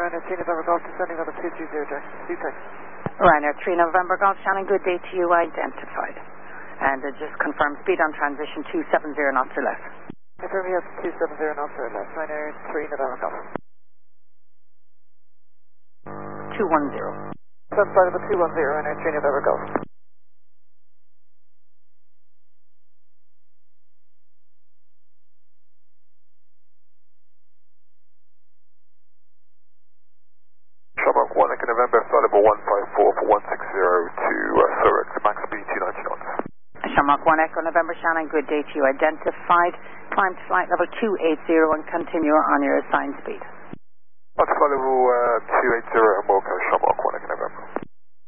Ryanair 3 November Golf, descending level 230, direct. CTEC. Ryanair 3 November Golf, Shannon, good day to you, identified. And just confirm speed on transition 270 knots or less. Confirm yes, 270 knots or less. Ryanair 3 November Golf. 210. Sun flight level 210, Ryanair 3 November Golf. Shamrock 1 Echo November, flight level 154 for 160 to Zurich, max speed 290 knots. Shamrock 1 Echo November, Shannon, good day to you, identified. Climb to flight level 280 and continue on your assigned speed. That's flight level 280 and welcome Shamrock.